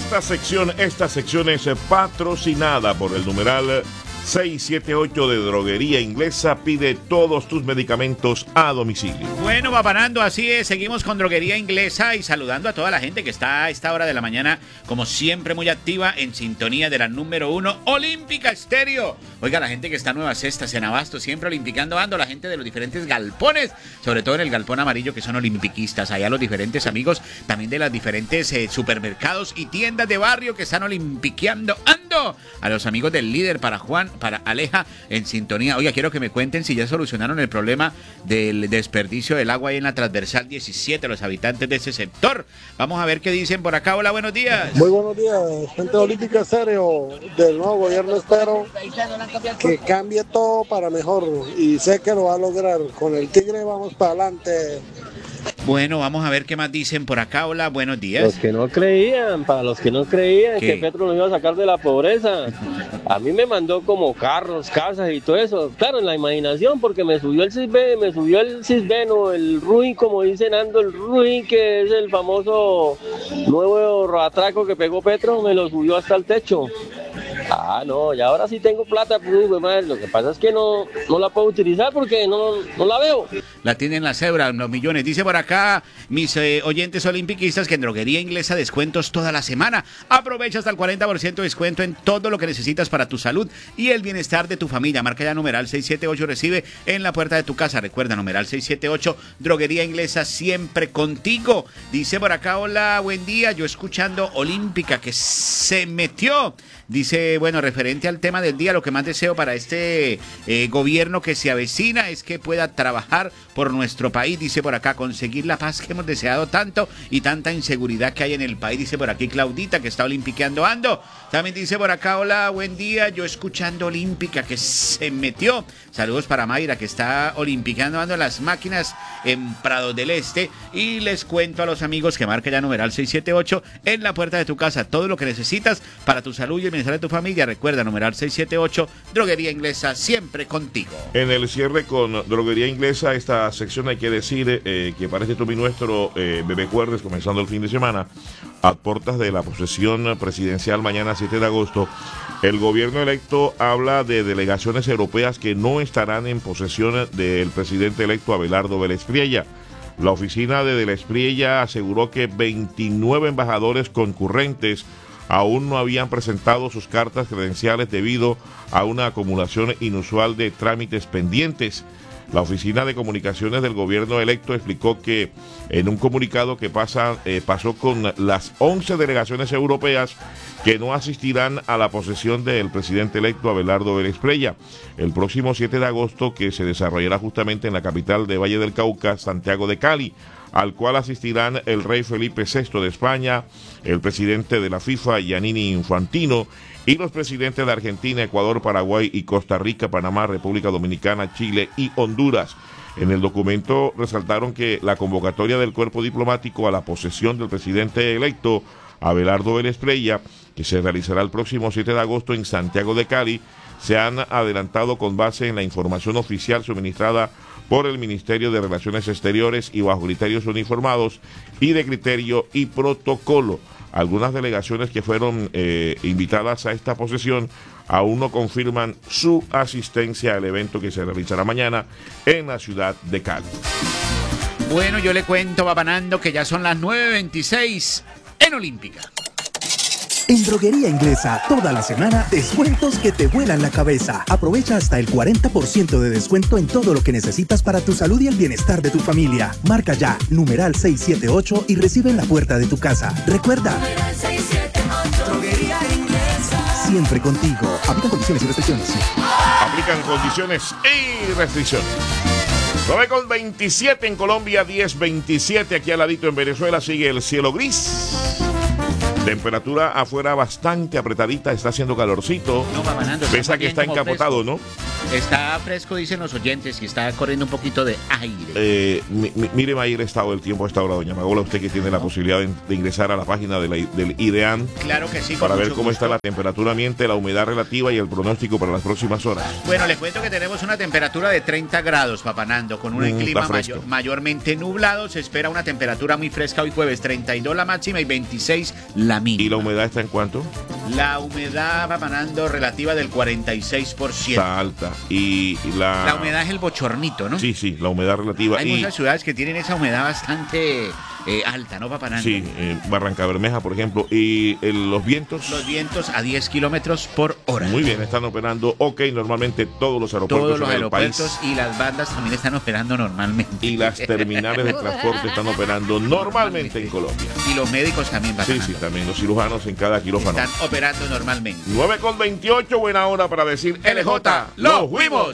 Esta sección es patrocinada por el numeral 678 de Droguería Inglesa. Pide todos tus medicamentos a domicilio. Bueno, Papanando, así es. Seguimos con Droguería Inglesa y saludando a toda la gente que está a esta hora de la mañana, como siempre, muy activa en sintonía de la número 1, Olímpica Estéreo. Oiga, la gente que está en Nuevas Cestas, en Abasto, siempre olimpiando ando, la gente de los diferentes galpones, sobre todo en el galpón amarillo, que son olimpiquistas. Allá los diferentes amigos también de las diferentes supermercados y tiendas de barrio que están olimpiqueando ando. A los amigos del Líder, para Juan, para Aleja, en sintonía. Oiga, quiero que me cuenten si ya solucionaron el problema del desperdicio del agua ahí en la transversal 17, los habitantes de ese sector. Vamos a ver qué dicen por acá. Hola, buenos días. Muy buenos días, gente de Olímpica Estéreo. Del nuevo gobierno espero que cambie todo para mejor y sé que lo va a lograr. Con el Tigre vamos para adelante. Bueno, vamos a ver qué más dicen por acá. Hola, buenos días. Para los que no creían que Petro nos iba a sacar de la pobreza, a mí me mandó como carros, casas y todo eso. Claro, en la imaginación, porque me subió el Cisbeno, el Ruin, como dicen ando, el Ruin, que es el famoso nuevo atraco que pegó Petro, me lo subió hasta el techo. Ah, no, y ahora sí tengo plata, pues, madre. Lo que pasa es que no la puedo utilizar porque no la veo. La tienen la cebra, los millones. Dice por acá, mis oyentes olimpiquistas, que en Droguería Inglesa descuentos toda la semana. Aprovecha hasta el 40% de descuento en todo lo que necesitas para tu salud y el bienestar de tu familia. Marca ya numeral 678, recibe en la puerta de tu casa. Recuerda, numeral 678, Droguería Inglesa, siempre contigo. Dice por acá, hola, buen día. Yo escuchando Olímpica, que se metió. Dice, bueno, referente al tema del día, lo que más deseo para este gobierno que se avecina es que pueda trabajar por nuestro país. Dice por acá, conseguir la paz que hemos deseado tanto y tanta inseguridad que hay en el país. Dice por aquí Claudita, que está olimpiqueando ando. También dice por acá, hola, buen día, yo escuchando Olímpica, que se metió. Saludos para Mayra, que está olimpiqueando ando las máquinas en Prado del Este. Y les cuento a los amigos que marca ya numeral 678 en la puerta de tu casa. Todo lo que necesitas para tu salud y el bienestar de tu familia. Recuerda, numeral 678, Droguería Inglesa, siempre contigo. En el cierre con Droguería Inglesa, esta sección hay que decir que para este turno nuestro, Bebé Cuerdes, comenzando el fin de semana, a puertas de la posesión presidencial mañana 7 de agosto, el gobierno electo habla de delegaciones europeas que no estarán en posesión del presidente electo Abelardo Vélez Priella. La oficina de Vélez Priella aseguró que 29 embajadores concurrentes aún no habían presentado sus cartas credenciales debido a una acumulación inusual de trámites pendientes. La Oficina de Comunicaciones del Gobierno electo explicó que en un comunicado que pasó con las 11 delegaciones europeas que no asistirán a la posesión del presidente electo Abelardo Vélez Priella el próximo 7 de agosto, que se desarrollará justamente en la capital de Valle del Cauca, Santiago de Cali, al cual asistirán el rey Felipe VI de España, el presidente de la FIFA, Gianni Infantino, y los presidentes de Argentina, Ecuador, Paraguay y Costa Rica, Panamá, República Dominicana, Chile y Honduras. En el documento resaltaron que la convocatoria del cuerpo diplomático a la posesión del presidente electo Abelardo Vélez Priella, que se realizará el próximo 7 de agosto en Santiago de Cali, se han adelantado con base en la información oficial suministrada por el Ministerio de Relaciones Exteriores y bajo criterios uniformados y de criterio y protocolo. Algunas delegaciones que fueron invitadas a esta posesión aún no confirman su asistencia al evento que se realizará mañana en la ciudad de Cali. Bueno, yo le cuento, Babanando, que ya son las 9:26 en Olímpica. En Droguería Inglesa, toda la semana, descuentos que te vuelan la cabeza. Aprovecha hasta el 40% de descuento en todo lo que necesitas para tu salud y el bienestar de tu familia. Marca ya, numeral 678 y recibe en la puerta de tu casa. Recuerda, Droguería Inglesa, siempre contigo. Aplican condiciones y restricciones. Aplican condiciones y restricciones. 9:27 en Colombia, 10:27 aquí al ladito en Venezuela. Sigue el cielo gris. Temperatura afuera bastante apretadita, está haciendo calorcito. No, Babanando, pese a que está encapotado, ¿no? Está fresco, dicen los oyentes, y está corriendo un poquito de aire. Mire, Mayra, estado del tiempo a esta hora, doña Magola, usted que tiene la posibilidad de ingresar a la página del IDEAM. Claro que sí. Para ver cómo está la temperatura ambiente, la humedad relativa y el pronóstico para las próximas horas. Bueno, les cuento que tenemos una temperatura de 30 grados, Papanando, con un clima mayormente nublado. Se espera una temperatura muy fresca hoy jueves, 32 la máxima y 26 la mínima. ¿Y la humedad está en cuánto? La humedad va ganando relativa del 46%. Está alta. Y la humedad es el bochornito, ¿no? Sí, la humedad relativa. Hay muchas ciudades que tienen esa humedad bastante alta, ¿no, Papanando? Sí, Barrancabermeja, por ejemplo. ¿Y los vientos? Los vientos a 10 kilómetros por hora. Muy bien, están operando. Ok, normalmente todos los aeropuertos Todos los en el aeropuertos país. y las bandas también están operando normalmente. Y las terminales de transporte están operando normalmente en Colombia. Y los médicos también, Papanando. Sí, también los cirujanos en cada quirófano. Están operando normalmente. 9:28, buena hora para decir LJ, ¡los fuimos!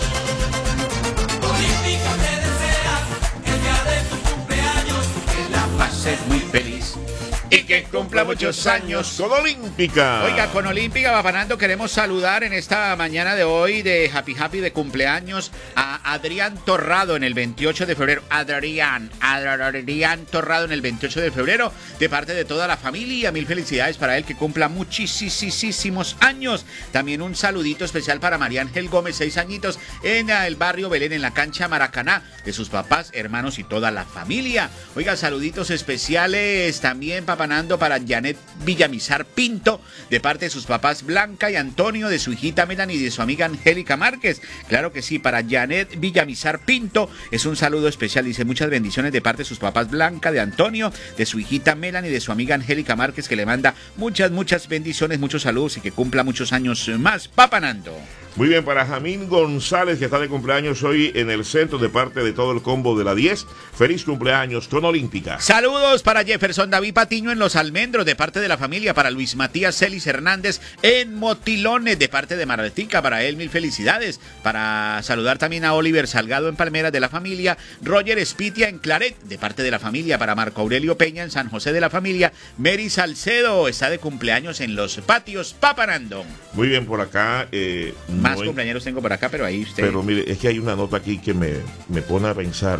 Pases muy feliz y que cumpla muchos años. Con Olímpica. Oiga, con Olímpica, Papanando, queremos saludar en esta mañana de hoy de Happy de cumpleaños a Adrián Torrado en el 28 de febrero. Adrián Torrado en el 28 de febrero, de parte de toda la familia. Mil felicidades para él, que cumpla muchísimos años. También un saludito especial para María Ángel Gómez, 6 añitos, en el barrio Belén, en la cancha Maracaná, de sus papás, hermanos y toda la familia. Oiga, saluditos especiales también, Papanando, para Janet Villamizar Pinto, de parte de sus papás Blanca y Antonio, de su hijita Melanie y de su amiga Angélica Márquez. Claro que sí, para Janet Villamizar Pinto es un saludo especial. Dice, muchas bendiciones de parte de sus papás Blanca, de Antonio, de su hijita Melanie y de su amiga Angélica Márquez, que le manda muchas bendiciones, muchos saludos y que cumpla muchos años más, Papanando. Muy bien, para Jamín González, que está de cumpleaños hoy en el centro, de parte de todo el combo de la 10. Feliz cumpleaños con Olímpica. Saludos para Jefferson David Patiño en Los Almendros, de parte de la familia. Para Luis Matías Celis Hernández en Motilones, de parte de Marletica. Para él, mil felicidades. Para saludar también a Oliver Salgado en Palmeras, de la familia. Roger Espitia en Claret, de parte de la familia. Para Marco Aurelio Peña en San José de la familia. Mary Salcedo está de cumpleaños en Los Patios, Papanando. Muy bien, por acá. Más cumpleaños tengo por acá, pero ahí usted... Pero mire, es que hay una nota aquí que me pone a pensar.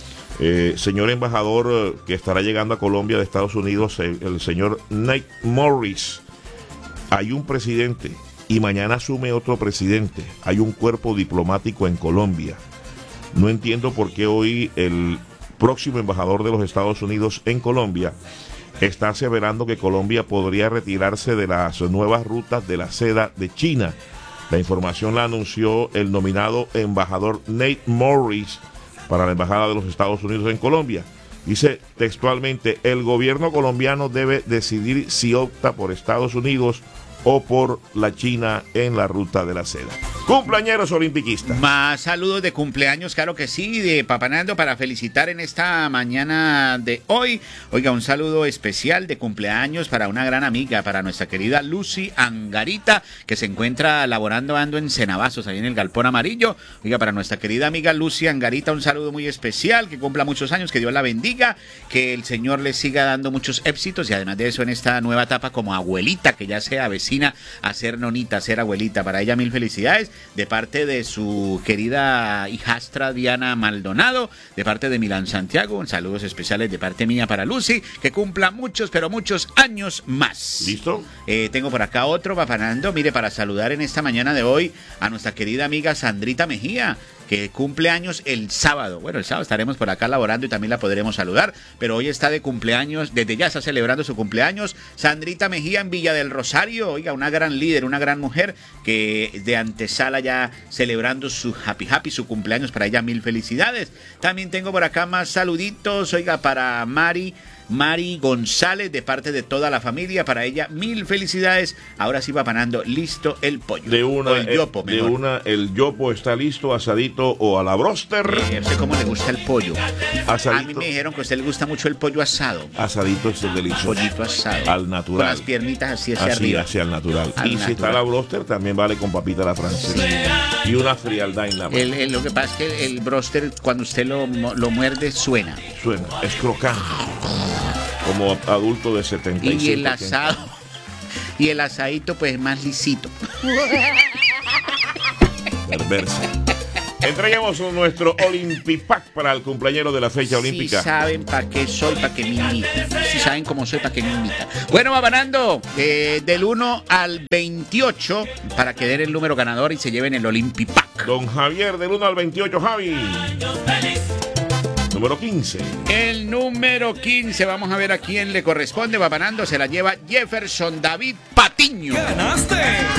Señor embajador que estará llegando a Colombia de Estados Unidos, el señor Nate Morris. Hay un presidente y mañana asume otro presidente. Hay un cuerpo diplomático en Colombia. No entiendo por qué hoy el próximo embajador de los Estados Unidos en Colombia está aseverando que Colombia podría retirarse de las nuevas rutas de la seda de China. La información la anunció el nominado embajador Nate Morris para la Embajada de los Estados Unidos en Colombia. Dice textualmente, el gobierno colombiano debe decidir si opta por Estados Unidos o por la China en la ruta de la seda. Cumpleañeros olimpiquistas. Más saludos de cumpleaños, claro que sí, de Papanando, para felicitar en esta mañana de hoy. Oiga, un saludo especial de cumpleaños para una gran amiga, para nuestra querida Lucy Angarita, que se encuentra laborando en Cenabazos, ahí en el Galpón Amarillo. Oiga, para nuestra querida amiga Lucy Angarita, un saludo muy especial, que cumpla muchos años, que Dios la bendiga, que el Señor le siga dando muchos éxitos y además de eso en esta nueva etapa como abuelita, que ya se avecina a ser nonita, a ser abuelita. Para ella mil felicidades, de parte de su querida hijastra Diana Maldonado, de parte de Milán Santiago, saludos especiales de parte mía para Lucy, que cumpla muchos, pero muchos años más. ¿Listo? Tengo por acá otro, Papanando, mire, para saludar en esta mañana de hoy a nuestra querida amiga Sandrita Mejía, que cumple años el sábado. Bueno, el sábado estaremos por acá laborando y también la podremos saludar, pero hoy está de cumpleaños, desde ya está celebrando su cumpleaños, Sandrita Mejía en Villa del Rosario. Oiga, una gran líder, una gran mujer, que de antesala ya celebrando su happy, su cumpleaños. Para ella mil felicidades. También tengo por acá más saluditos, oiga, para Mari González, de parte de toda la familia. Para ella mil felicidades. Ahora sí, Papanando, listo el pollo. De una, o el yopo, mejor. El yopo está listo, asadito o a la broster. No sé cómo le gusta el pollo. Asadito. A mí me dijeron que a usted le gusta mucho el pollo asado. Asadito es delicioso. Pollito asado. Al natural. Con las piernitas así hacia arriba. Así al natural. Al y natural. si está la broster, también vale con papita a la francesa. Sí. Y una frialdad en la mano. Lo que pasa es que el broster, cuando usted lo muerde, suena. Suena, es crocante. Como adulto de 75. Y el asado, y el asadito, pues más lisito. Perversa. Entreguemos nuestro Olympipack para el cumpleañero de la fecha olímpica. Si saben para qué soy, para que me imitan. Si saben cómo soy, para que me imitan. Bueno, va ganando del 1 al 28 para que den el número ganador y se lleven el Olympipack. Don Javier, del 1 al 28, Javi. Número 15. El número 15, vamos a ver a quién le corresponde. Va ganando, se la lleva Jefferson David Patiño. ¡Ganaste!